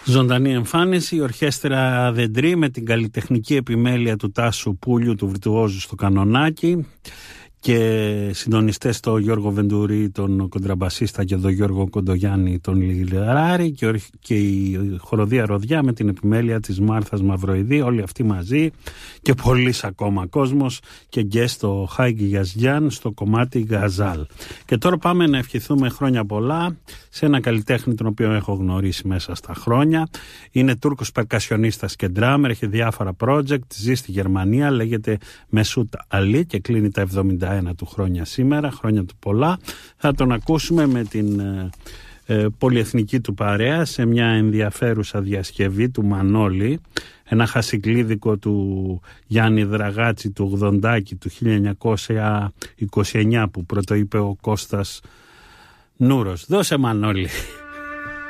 Ζωντανή εμφάνιση, η ορχέστρα Δεντρή με την καλλιτεχνική επιμέλεια του Τάσου Πούλιου, του βιρτουόζου στο κανονάκι, και συντονιστές τον Γιώργο Βεντουρή, τον κοντραμπασίστα, και τον Γιώργο Κοντογιάννη, τον Λιράρη, και η χοροδία Ροδιά με την επιμέλεια της Μάρθας Μαυροειδή, όλοι αυτοί μαζί, και πολλής ακόμα κόσμος, και γκες το Χάιγκη Γιαζιάν στο κομμάτι Γαζάλ. Και τώρα πάμε να ευχηθούμε χρόνια πολλά σε ένα καλλιτέχνη τον οποίο έχω γνωρίσει μέσα στα χρόνια. Είναι Τούρκος περκασιονίστας και ντράμερ, έχει διάφορα project, ζει στη Γερμανία, λέγεται Μεσούτ Αλή και κλείνει τα 71 του χρόνια σήμερα, χρόνια του πολλά. Θα τον ακούσουμε με την πολυεθνική του παρέα σε μια ενδιαφέρουσα διασκευή του Μανώλη, ένα χασικλίδικο του Γιάννη Δραγάτση του Γδοντάκη του 1929 που πρωτοείπε ο Κώστας Νουρός. Δώσε, Μανώλη.